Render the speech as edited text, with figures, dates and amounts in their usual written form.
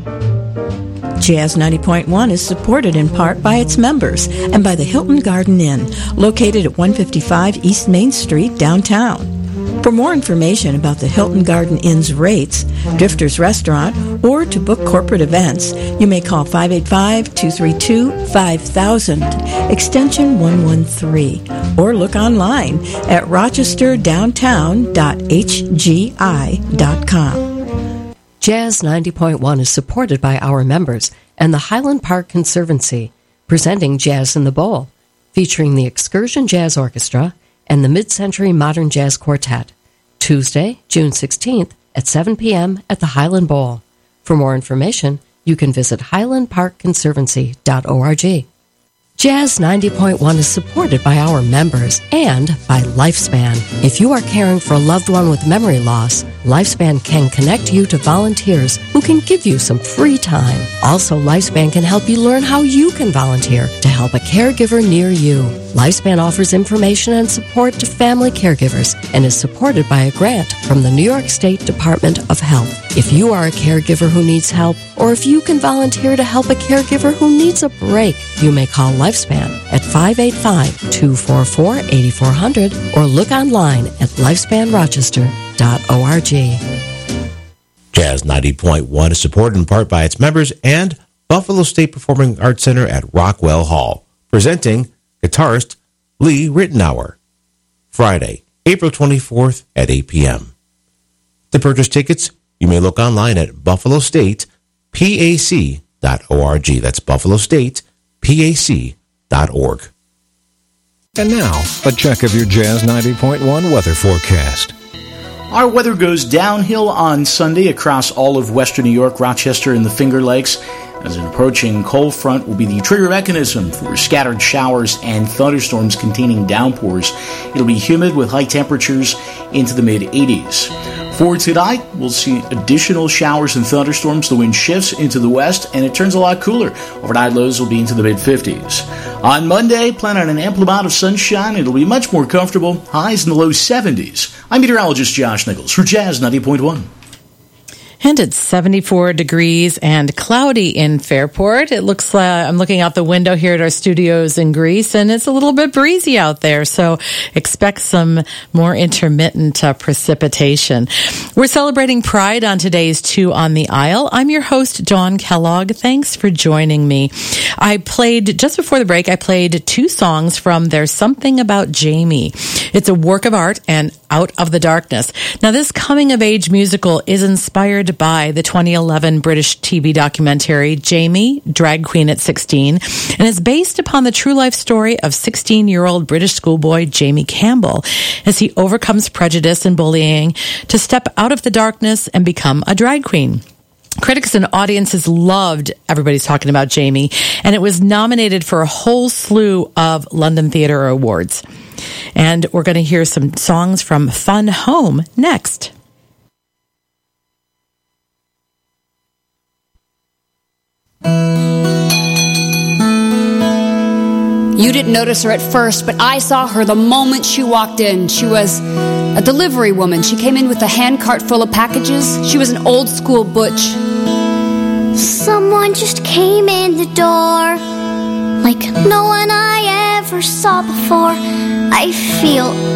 Jazz 90.1 is supported in part by its members and by the Hilton Garden Inn, located at 155 East Main Street, downtown. For more information about the Hilton Garden Inn's rates, Drifter's Restaurant, or to book corporate events, you may call 585-232-5000, extension 113, or look online at rochesterdowntown.hgi.com. Jazz 90.1 is supported by our members and the Highland Park Conservancy, presenting Jazz in the Bowl, featuring the Excursion Jazz Orchestra and the Mid-Century Modern Jazz Quartet, Tuesday, June 16th at 7 p.m. at the Highland Bowl. For more information, you can visit highlandparkconservancy.org. Jazz 90.1 is supported by our members and by Lifespan. If you are caring for a loved one with memory loss, Lifespan can connect you to volunteers who can give you some free time. Also, Lifespan can help you learn how you can volunteer to help a caregiver near you. Lifespan offers information and support to family caregivers and is supported by a grant from the New York State Department of Health. If you are a caregiver who needs help, or if you can volunteer to help a caregiver who needs a break, you may call Lifespan at 585-244-8400 or look online at lifespanrochester.org. Jazz 90.1 is supported in part by its members and Buffalo State Performing Arts Center at Rockwell Hall, presenting guitarist Lee Rittenauer, Friday, April 24th at 8 p.m. To purchase tickets, you may look online at buffalostatepac.org. That's buffalostatepac.org. And now, a check of your Jazz 90.1 weather forecast. Our weather goes downhill on Sunday across all of western New York, Rochester, and the Finger Lakes, as an approaching cold front will be the trigger mechanism for scattered showers and thunderstorms containing downpours. It'll be humid with high temperatures into the mid-80s. For tonight, we'll see additional showers and thunderstorms. The wind shifts into the west, and it turns a lot cooler. Overnight lows will be into the mid-50s. On Monday, plan on an ample amount of sunshine. It'll be much more comfortable. Highs in the low 70s. I'm meteorologist Josh Nichols for Jazz 90.1. And it's 74 degrees and cloudy in Fairport. It looks like I'm looking out the window here at our studios in Greece, and it's a little bit breezy out there. So expect some more intermittent precipitation. We're celebrating Pride on today's Two on the Aisle. I'm your host, Dawn Kellogg. Thanks for joining me. Just before the break, I played two songs from There's Something About Jamie. It's a work of art and Out of the Darkness. Now, this coming-of-age musical is inspired by the 2011 British TV documentary Jamie, Drag Queen at 16, and is based upon the true life story of 16-year-old British schoolboy Jamie Campbell as he overcomes prejudice and bullying to step out of the darkness and become a drag queen. Critics and audiences loved Everybody's Talking About Jamie, and it was nominated for a whole slew of London Theatre Awards. And we're going to hear some songs from Fun Home next. You didn't notice her at first, but I saw her the moment she walked in. She was a delivery woman. She came in with a handcart full of packages. She was an old school butch. Someone just came in the door like no one I ever saw before. I feel